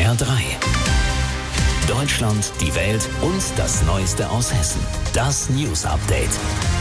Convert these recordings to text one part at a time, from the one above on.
HR3. Deutschland, die Welt und das Neueste aus Hessen. Das News Update.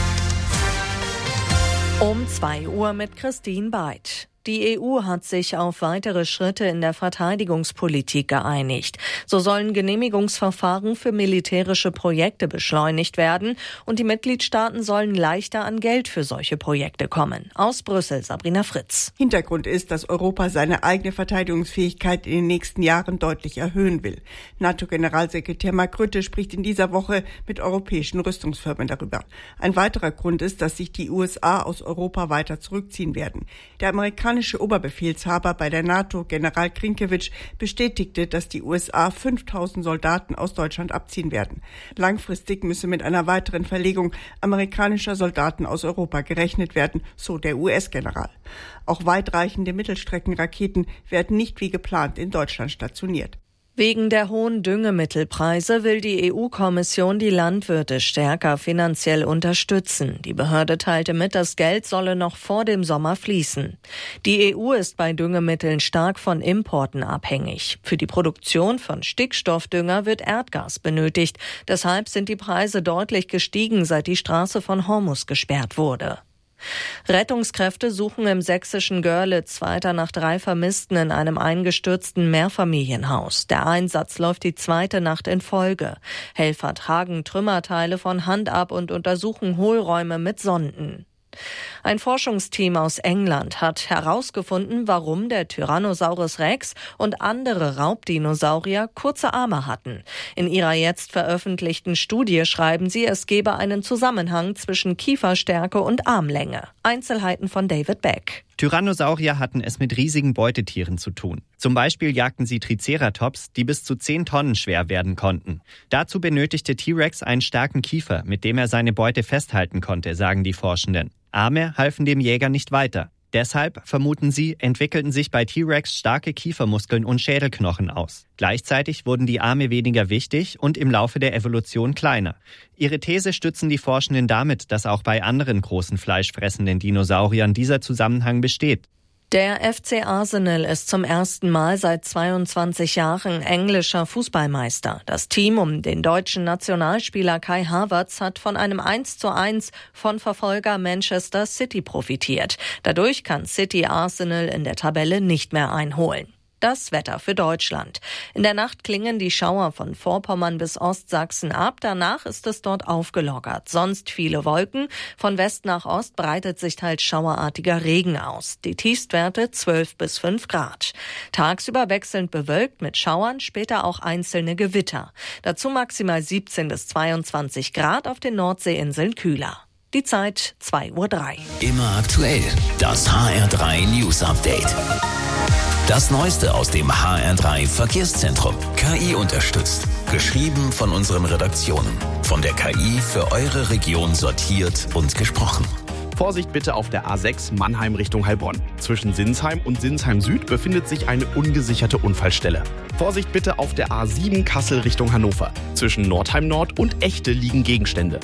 Um 2 Uhr mit Christine Beid. Die EU hat sich auf weitere Schritte in der Verteidigungspolitik geeinigt. So sollen Genehmigungsverfahren für militärische Projekte beschleunigt werden und die Mitgliedstaaten sollen leichter an Geld für solche Projekte kommen. Aus Brüssel, Sabrina Fritz. Hintergrund ist, dass Europa seine eigene Verteidigungsfähigkeit in den nächsten Jahren deutlich erhöhen will. NATO-Generalsekretär Mark Rutte spricht in dieser Woche mit europäischen Rüstungsfirmen darüber. Ein weiterer Grund ist, dass sich die USA aus Europa weiter zurückziehen werden. Der amerikanische Oberbefehlshaber bei der NATO, General Krinkewitsch, bestätigte, dass die USA 5.000 Soldaten aus Deutschland abziehen werden. Langfristig müsse mit einer weiteren Verlegung amerikanischer Soldaten aus Europa gerechnet werden, so der US-General. Auch weitreichende Mittelstreckenraketen werden nicht wie geplant in Deutschland stationiert. Wegen der hohen Düngemittelpreise will die EU-Kommission die Landwirte stärker finanziell unterstützen. Die Behörde teilte mit, das Geld solle noch vor dem Sommer fließen. Die EU ist bei Düngemitteln stark von Importen abhängig. Für die Produktion von Stickstoffdünger wird Erdgas benötigt. Deshalb sind die Preise deutlich gestiegen, seit die Straße von Hormuz gesperrt wurde. Rettungskräfte suchen im sächsischen Görlitz weiter nach 3 Vermissten in einem eingestürzten Mehrfamilienhaus. Der Einsatz läuft die 2. Nacht in Folge. Helfer tragen Trümmerteile von Hand ab und untersuchen Hohlräume mit Sonden. Ein Forschungsteam aus England hat herausgefunden, warum der Tyrannosaurus Rex und andere Raubdinosaurier kurze Arme hatten. In ihrer jetzt veröffentlichten Studie schreiben sie, es gebe einen Zusammenhang zwischen Kieferstärke und Armlänge. Einzelheiten von David Beck. Tyrannosaurier hatten es mit riesigen Beutetieren zu tun. Zum Beispiel jagten sie Triceratops, die bis zu 10 Tonnen schwer werden konnten. Dazu benötigte T-Rex einen starken Kiefer, mit dem er seine Beute festhalten konnte, sagen die Forschenden. Arme halfen dem Jäger nicht weiter. Deshalb, vermuten sie, entwickelten sich bei T-Rex starke Kiefermuskeln und Schädelknochen aus. Gleichzeitig wurden die Arme weniger wichtig und im Laufe der Evolution kleiner. Ihre These stützen die Forschenden damit, dass auch bei anderen großen fleischfressenden Dinosauriern dieser Zusammenhang besteht. Der FC Arsenal ist zum ersten Mal seit 22 Jahren englischer Fußballmeister. Das Team um den deutschen Nationalspieler Kai Havertz hat von einem 1:1 von Verfolger Manchester City profitiert. Dadurch kann City Arsenal in der Tabelle nicht mehr einholen. Das Wetter für Deutschland. In der Nacht klingen die Schauer von Vorpommern bis Ostsachsen ab. Danach ist es dort aufgelockert. Sonst viele Wolken. Von West nach Ost breitet sich teils schauerartiger Regen aus. Die Tiefstwerte 12 bis 5 Grad. Tagsüber wechselnd bewölkt mit Schauern, später auch einzelne Gewitter. Dazu maximal 17 bis 22 Grad, auf den Nordseeinseln kühler. Die Zeit 2:03 Uhr. Immer aktuell. Das HR3 News Update. Das Neueste aus dem HR3 Verkehrszentrum. KI unterstützt. Geschrieben von unseren Redaktionen. Von der KI für eure Region sortiert und gesprochen. Vorsicht bitte auf der A6 Mannheim Richtung Heilbronn. Zwischen Sinsheim und Sinsheim Süd befindet sich eine ungesicherte Unfallstelle. Vorsicht bitte auf der A7 Kassel Richtung Hannover. Zwischen Nordheim Nord und Echte liegen Gegenstände.